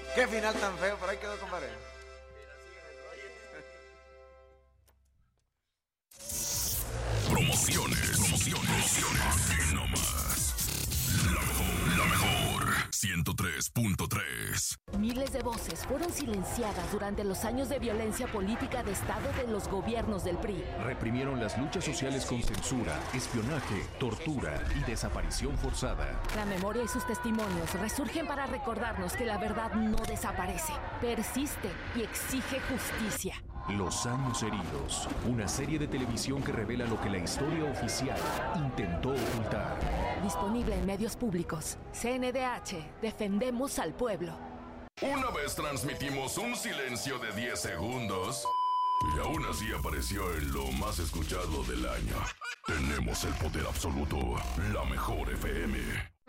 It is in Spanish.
Qué final tan feo, por ahí quedó, compadre. Promociones. Aquí nomás. La mejor. 103.3. Miles de voces fueron silenciadas durante los años de violencia política de Estado de los gobiernos del PRI. Reprimieron las luchas sociales con censura, espionaje, tortura y desaparición forzada. La memoria y sus testimonios resurgen para recordarnos que la verdad no desaparece, persiste y exige justicia. Los años heridos, una serie de televisión que revela lo que la historia oficial intentó ocultar. Disponible en medios públicos. CNDH, defendemos al pueblo. Una vez transmitimos un silencio de 10 segundos y aún así apareció en lo más escuchado del año. Tenemos el poder absoluto, la mejor FM.